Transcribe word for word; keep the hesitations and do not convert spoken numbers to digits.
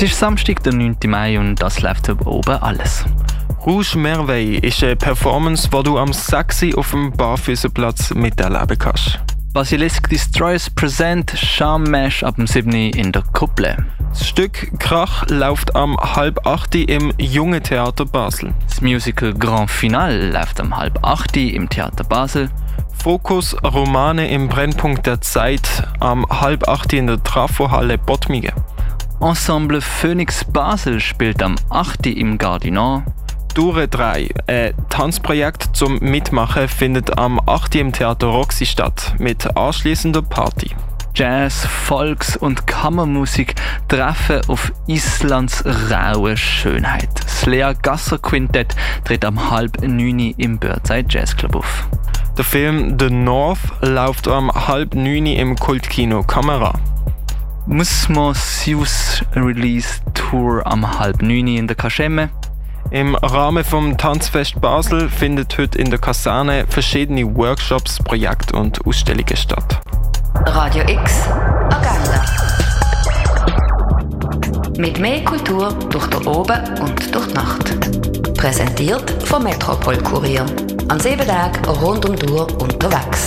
ist Samstag, der neunten Mai und das läuft hier oben alles. Rouge Merveille ist eine Performance, die du am sechs Uhr auf dem Barfüßerplatz miterleben kannst. Basilisk Destroyers present Charme Mesh ab dem sieben Uhr in der Kuppel. Das Stück Krach läuft am halb acht im Junge Theater Basel. Das Musical Grand Finale läuft am halb acht im Theater Basel. Fokus Romane im Brennpunkt der Zeit am halb acht in der Trafohalle Bottmige. Ensemble Phoenix Basel spielt am acht im Gardinor. Dure drei, ein Tanzprojekt zum Mitmachen, findet am acht im Theater Roxy statt, mit anschließender Party. Jazz, Volks- und Kammermusik treffen auf Islands raue Schönheit. Das Lea Gasser Quintett tritt am halb neun im Birdseye Jazz Club auf. Der Film The North läuft am halb neun im Kultkino Kamera. Musmo Sius Release Tour am halb neun in der Kaschemme. Im Rahmen vom Tanzfest Basel findet heute in der Kaserne verschiedene Workshops, Projekte und Ausstellungen statt. Radio X Agenda. Mit mehr Kultur durch den Oben und durch die Nacht. Präsentiert vom Metropol Kurier. An sieben Tagen rund um die Uhr unterwegs.